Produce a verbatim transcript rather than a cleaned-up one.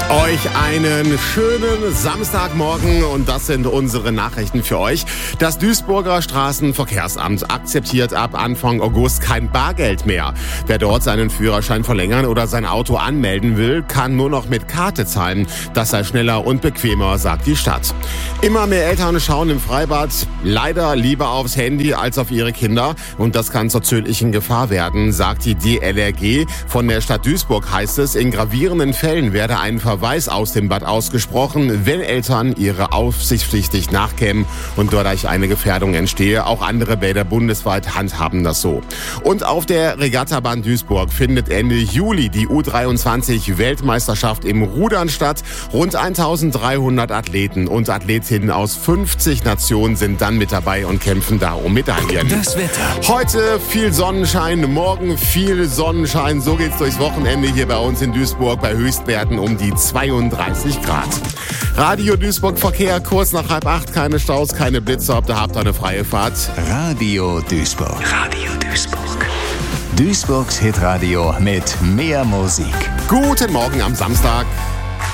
Euch einen schönen Samstagmorgen und das sind unsere Nachrichten für euch. Das Duisburger Straßenverkehrsamt akzeptiert ab Anfang August kein Bargeld mehr. Wer dort seinen Führerschein verlängern oder sein Auto anmelden will, kann nur noch mit Karte zahlen. Das sei schneller und bequemer, sagt die Stadt. Immer mehr Eltern schauen im Freibad leider lieber aufs Handy als auf ihre Kinder und das kann zur tödlichen Gefahr werden, sagt die D L R G. Von der Stadt Duisburg heißt es, in gravierenden Fällen werde ein Verweis aus dem Bad ausgesprochen, wenn Eltern ihre aufsichtspflichtig nachkämen und dadurch eine Gefährdung entstehe. Auch andere Bäder bundesweit handhaben das so. Und auf der Regattabahn Duisburg findet Ende Juli die U dreiundzwanzig Weltmeisterschaft im Rudern statt. Rund eintausenddreihundert Athleten und Athletinnen aus fünfzig Nationen sind dann mit dabei und kämpfen da um Medaillen. Das Wetter. Heute viel Sonnenschein, morgen viel Sonnenschein. So geht's durchs Wochenende hier bei uns in Duisburg bei Höchstwerten um die zweiunddreißig Grad. Radio Duisburg Verkehr, kurz nach halb acht, keine Staus, keine Blitze, ob da habt ihr eine freie Fahrt. Radio Duisburg. Radio Duisburg. Duisburgs Hitradio mit mehr Musik. Guten Morgen am Samstag.